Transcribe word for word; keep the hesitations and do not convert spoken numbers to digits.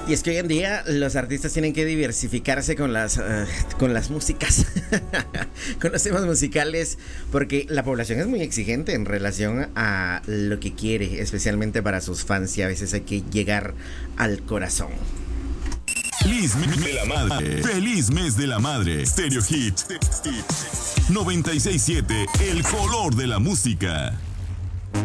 Y es que hoy en día los artistas tienen que diversificarse con las, uh, con las músicas, con los temas musicales, porque la población es muy exigente en relación a lo que quiere, especialmente para sus fans, y a veces hay que llegar al corazón. Feliz mes de la madre. Feliz mes de la madre. Stereo Hit noventa y seis punto siete, el color de la música.